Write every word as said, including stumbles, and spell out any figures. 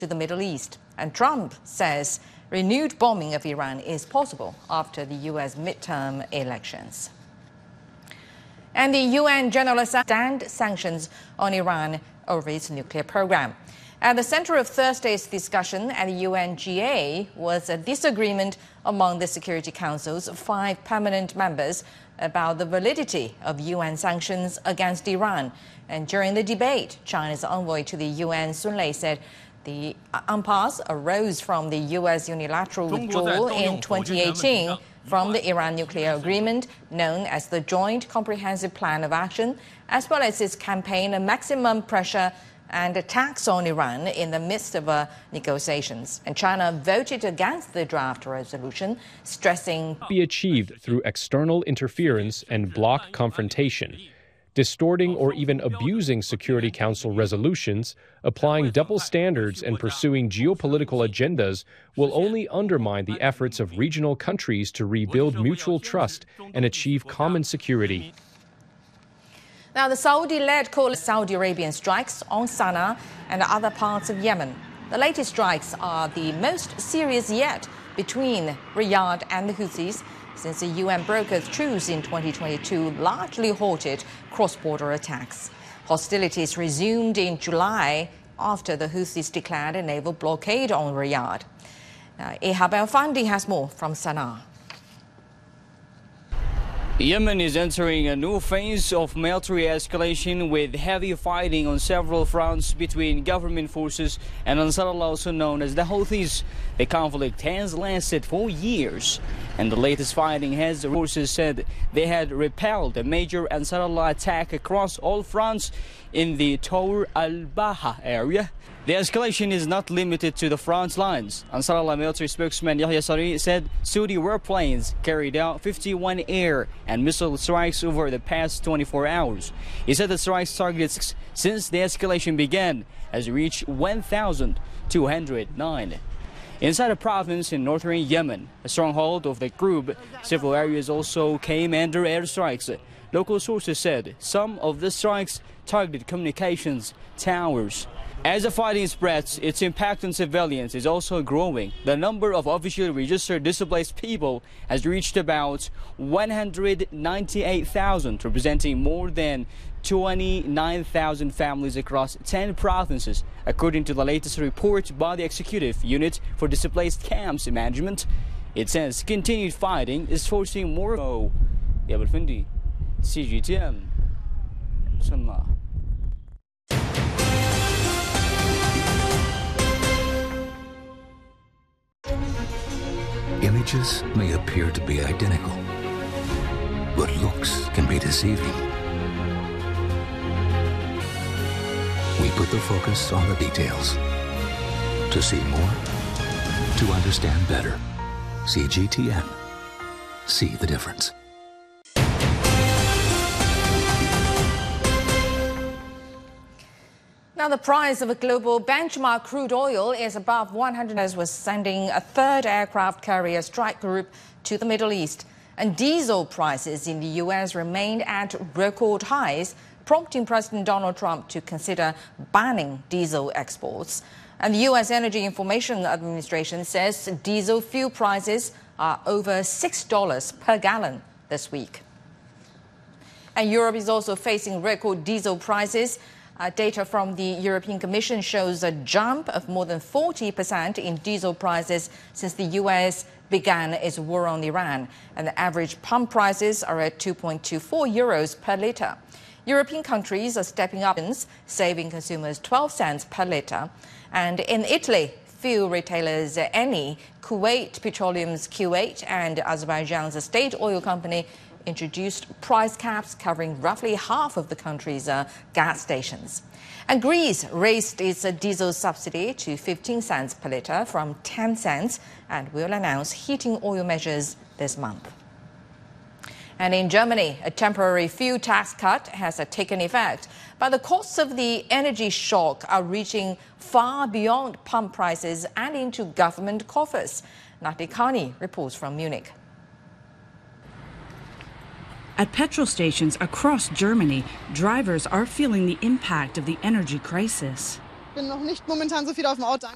to the Middle East. And Trump says renewed bombing of Iran is possible after the U S midterm elections. And the U N General Assembly stand sanctions on Iran over its nuclear program. At the center of Thursday's discussion at the U N G A was a disagreement among the Security Council's five permanent members about the validity of U N sanctions against Iran. And during the debate, China's envoy to the U N, Sun Lei, said the impasse arose from the U S unilateral withdrawal in twenty eighteen from the Iran nuclear agreement, known as the Joint Comprehensive Plan of Action, as well as its campaign of maximum pressure and attacks on Iran in the midst of uh, negotiations. And China voted against the draft resolution, stressing be achieved through external interference and bloc confrontation, distorting or even abusing Security Council resolutions, applying double standards and pursuing geopolitical agendas will only undermine the efforts of regional countries to rebuild mutual trust and achieve common security. Now, the Saudi-led coalition Saudi Arabian strikes on Sana'a and other parts of Yemen. The latest strikes are the most serious yet between Riyadh and the Houthis since the U N brokered truce in twenty twenty-two largely halted cross-border attacks. Hostilities resumed in July after the Houthis declared a naval blockade on Riyadh. Uh, Ihab El-Fandi has more from Sana'a. Yemen is entering a new phase of military escalation with heavy fighting on several fronts between government forces and Ansarullah, also known as the Houthis. The conflict has lasted for years, and the latest fighting has the forces said they had repelled a major Ansarullah attack across all fronts in the Tour al-Baha area. The escalation is not limited to the front lines. Ansarullah military spokesman Yahya Sari said Saudi warplanes carried out fifty-one air and missile strikes over the past twenty-four hours. He said the strikes targeted since the escalation began has reached one thousand two hundred nine. Inside a province in northern Yemen, a stronghold of the group, several areas also came under airstrikes. Local sources said some of the strikes targeted communications towers. As the fighting spreads, its impact on civilians is also growing. The number of officially registered displaced people has reached about one hundred ninety-eight thousand, representing more than twenty-nine thousand families across ten provinces, according to the latest report by the Executive Unit for Displaced Camps Management. It says continued fighting is forcing more. Oh, Ihab El-Fandi, C G T N, Sana'a. Images may appear to be identical, but looks can be deceiving. We put the focus on the details. To see more, to understand better. C G T N. See the difference. Now, the price of a global benchmark crude oil is above one hundred dollars, was sending a third aircraft carrier strike group to the Middle East. And diesel prices in the U S remained at record highs, prompting President Donald Trump to consider banning diesel exports. And the U S Energy Information Administration says diesel fuel prices are over six dollars per gallon this week. And Europe is also facing record diesel prices. Uh, data from the European Commission shows a jump of more than forty percent in diesel prices since the U S began its war on Iran. And the average pump prices are at two point two four euros per litre. European countries are stepping up, saving consumers twelve cents per litre. And in Italy, fuel retailers Eni, Kuwait Petroleum's Q eight, and Azerbaijan's state oil company introduced price caps covering roughly half of the country's uh, gas stations. And Greece raised its uh, diesel subsidy to fifteen cents per litre from ten cents and will announce heating oil measures this month. And in Germany, a temporary fuel tax cut has uh, taken effect, but the costs of the energy shock are reaching far beyond pump prices and into government coffers. Nati Khani reports from Munich. At petrol stations across Germany, drivers are feeling the impact of the energy crisis.